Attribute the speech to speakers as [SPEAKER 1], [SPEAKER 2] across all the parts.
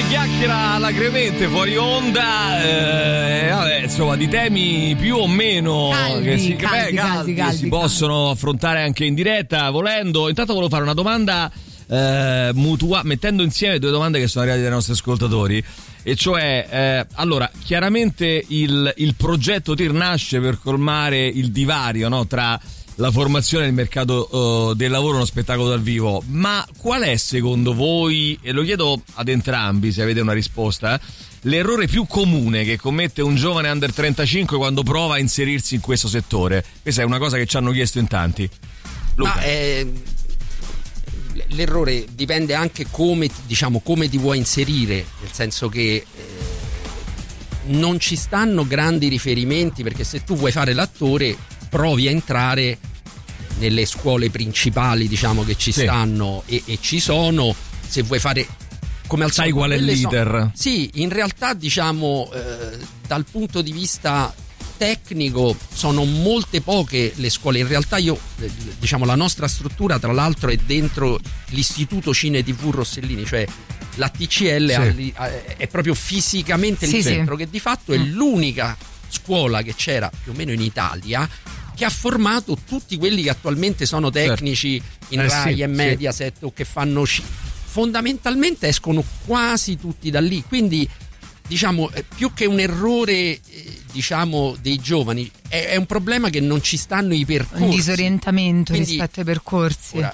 [SPEAKER 1] chiacchiera alacremente fuori onda, vabbè, insomma, di temi più o meno caldi si possono affrontare anche in diretta volendo. Intanto volevo fare una domanda mettendo insieme due domande che sono arrivate dai nostri ascoltatori, e cioè allora, chiaramente il progetto TIR nasce per colmare il divario, no, tra la formazione e il mercato del lavoro, uno spettacolo dal vivo, ma qual è secondo voi, e lo chiedo ad entrambi se avete una risposta, l'errore più comune che commette un giovane under 35 quando prova a inserirsi in questo settore? Questa è una cosa che ci hanno chiesto in tanti. Luca.
[SPEAKER 2] Ma l'errore dipende anche come ti vuoi inserire, nel senso che non ci stanno grandi riferimenti, perché se tu vuoi fare l'attore provi a entrare nelle scuole principali, diciamo, che ci stanno e ci sono. Se vuoi fare come al solito,
[SPEAKER 1] sai qual è l'iter?
[SPEAKER 2] Sì, in realtà diciamo dal punto di vista tecnico sono molte poche le scuole. In realtà la nostra struttura tra l'altro è dentro l'Istituto Cine TV Rossellini, cioè la TCL è proprio fisicamente il centro, che di fatto è l'unica scuola che c'era più o meno in Italia che ha formato tutti quelli che attualmente sono tecnici in Rai e Mediaset o che fanno fondamentalmente escono quasi tutti da lì. Quindi diciamo più che un errore dei giovani è un problema che non ci stanno i percorsi,
[SPEAKER 3] un disorientamento. Quindi, rispetto ai percorsi.
[SPEAKER 2] Ora,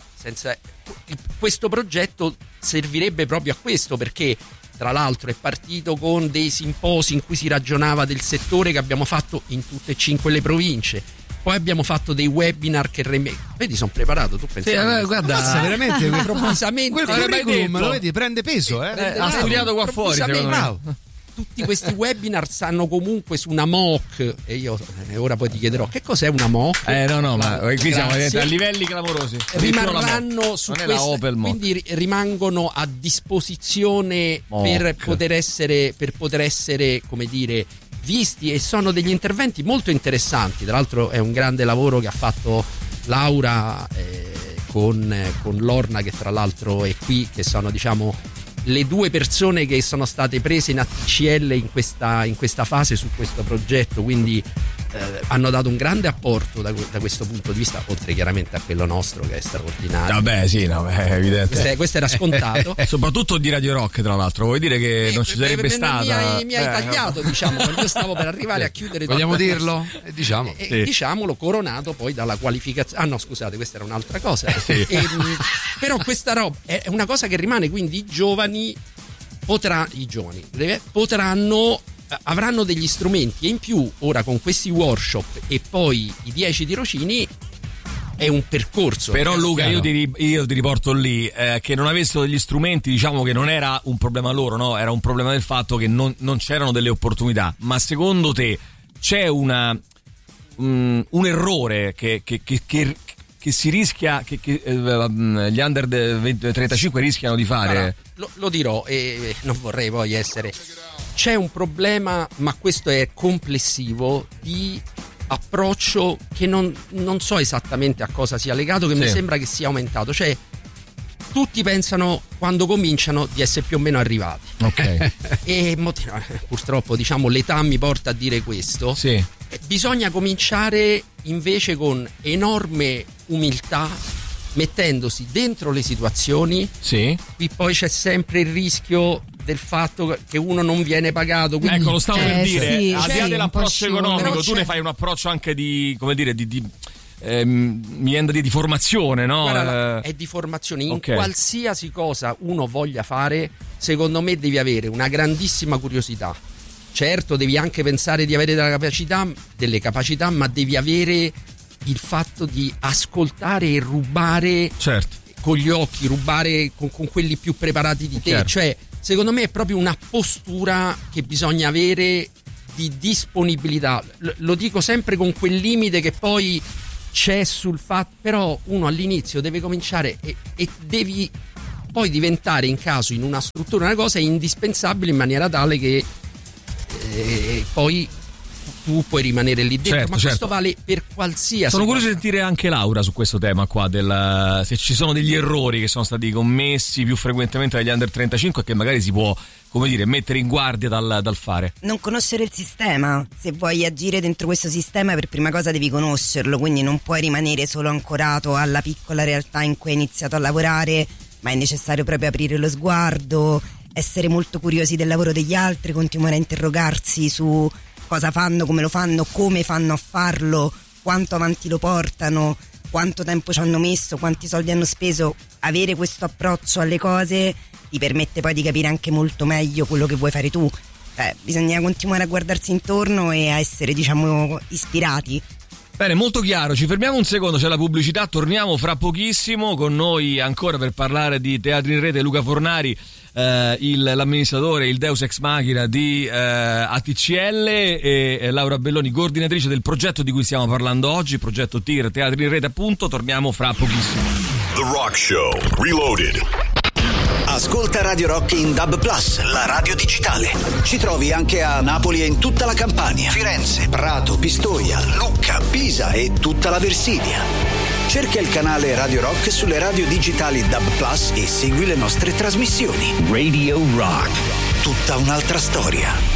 [SPEAKER 2] questo progetto servirebbe proprio a questo, perché tra l'altro è partito con dei simposi in cui si ragionava del settore, che abbiamo fatto in tutte e 5 le province. Poi abbiamo fatto dei webinar che vedi, sono preparato, tu pensi?
[SPEAKER 4] Guarda, veramente
[SPEAKER 2] improvvisamente
[SPEAKER 4] quel curriculum, lo vedi, prende peso,
[SPEAKER 1] ha studiato qua fuori,
[SPEAKER 2] bravo. Tutti questi webinar stanno comunque su una MOOC, e io ora poi ti chiederò che cos'è una MOOC.
[SPEAKER 1] Ma qui siamo a livelli clamorosi.
[SPEAKER 2] Rimarranno su questo, quindi rimangono a disposizione per poter essere, come dire, visti, e sono degli interventi molto interessanti. Tra l'altro è un grande lavoro che ha fatto Laura con Lorna, che tra l'altro è qui, che sono diciamo le due persone che sono state prese in ATCL in questa fase su questo progetto, quindi hanno dato un grande apporto da questo punto di vista, oltre chiaramente a quello nostro che è straordinario.
[SPEAKER 1] Vabbè, sì, no, è evidente.
[SPEAKER 2] Questo era scontato.
[SPEAKER 1] Soprattutto di Radio Rock, tra l'altro, vuoi dire che non ci sarebbe stata?
[SPEAKER 2] Mi hai tagliato, diciamo, quando io stavo per arrivare a chiudere.
[SPEAKER 4] Vogliamo dirlo?
[SPEAKER 2] Diciamolo, coronato poi dalla qualificazione. Ah no, scusate, questa era un'altra cosa. Però questa roba è una cosa che rimane, quindi i giovani avranno degli strumenti, e in più ora con questi workshop e poi i 10 tirocini è un percorso.
[SPEAKER 1] Però Luca, io ti riporto lì, che non avessero degli strumenti, diciamo che non era un problema loro, no? Era un problema del fatto che non c'erano delle opportunità. Ma secondo te c'è un errore che si rischia, che gli under 35 rischiano di fare?
[SPEAKER 2] Allora, lo dirò, e non vorrei poi essere... C'è un problema, ma questo è complessivo, di approccio che non so esattamente a cosa sia legato, che mi sembra che sia aumentato. Cioè, tutti pensano quando cominciano di essere più o meno arrivati.
[SPEAKER 1] Ok.
[SPEAKER 2] E purtroppo, diciamo, l'età mi porta a dire questo.
[SPEAKER 1] Sì.
[SPEAKER 2] Bisogna cominciare invece con enorme umiltà, mettendosi dentro le situazioni.
[SPEAKER 1] Sì.
[SPEAKER 2] Qui poi c'è sempre il rischio del fatto che uno non viene pagato.
[SPEAKER 1] Ecco, lo stavo per dire.
[SPEAKER 3] Sì,
[SPEAKER 1] al di là dell'approccio economico, tu ne fai un approccio anche di, come dire, mi viene di formazione, no?
[SPEAKER 2] Guarda, è di formazione. In qualsiasi cosa uno voglia fare, secondo me devi avere una grandissima curiosità. Certo, devi anche pensare di avere delle capacità, ma devi avere il fatto di ascoltare e rubare con gli occhi, rubare con quelli più preparati di te.
[SPEAKER 1] Certo.
[SPEAKER 2] Cioè, secondo me è proprio una postura che bisogna avere di disponibilità. Lo dico sempre con quel limite che poi c'è sul fatto, però uno all'inizio deve cominciare e devi poi diventare, in caso in una struttura, una cosa indispensabile, in maniera tale che poi tu puoi rimanere lì dentro,
[SPEAKER 1] certo,
[SPEAKER 2] ma questo vale per qualsiasi.
[SPEAKER 1] Sono curioso di sentire anche Laura su questo tema qua, se ci sono degli errori che sono stati commessi più frequentemente dagli under 35 e che magari si può, come dire, mettere in guardia dal fare.
[SPEAKER 5] Non conoscere il sistema. Se vuoi agire dentro questo sistema, per prima cosa devi conoscerlo, quindi non puoi rimanere solo ancorato alla piccola realtà in cui hai iniziato a lavorare, ma è necessario proprio aprire lo sguardo, essere molto curiosi del lavoro degli altri, continuare a interrogarsi su cosa fanno, come lo fanno, come fanno a farlo, quanto avanti lo portano, quanto tempo ci hanno messo, quanti soldi hanno speso. Avere questo approccio alle cose ti permette poi di capire anche molto meglio quello che vuoi fare tu. Bisogna continuare a guardarsi intorno e a essere, diciamo, ispirati.
[SPEAKER 1] Bene, molto chiaro, ci fermiamo un secondo, c'è la pubblicità, torniamo fra pochissimo. Con noi ancora per parlare di Teatri in Rete Luca Fornari, l'amministratore, il Deus Ex Machina di ATCL, e Laura Belloni, coordinatrice del progetto di cui stiamo parlando oggi, progetto TIR, Teatri in Rete appunto. Torniamo fra pochissimo.
[SPEAKER 6] The Rock Show Reloaded.
[SPEAKER 7] Ascolta Radio Rock in DAB+, la radio digitale. Ci trovi anche a Napoli e in tutta la Campania, Firenze, Prato, Pistoia, Lucca, Pisa e tutta la Versilia. Cerca il canale Radio Rock sulle radio digitali DAB+ e segui le nostre trasmissioni. Radio Rock, tutta un'altra storia.